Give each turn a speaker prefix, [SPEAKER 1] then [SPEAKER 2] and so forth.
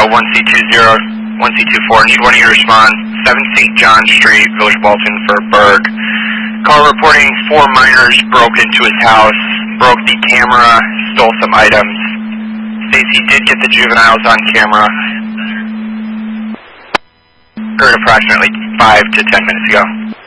[SPEAKER 1] 1C24. Need one of you to respond. 7 St. John Street, Village Walton for Berg. Call reporting 4 minors broke into his house, broke the camera, stole some items. Stacy did get the juveniles on camera. Occurred approximately 5 to 10 minutes ago.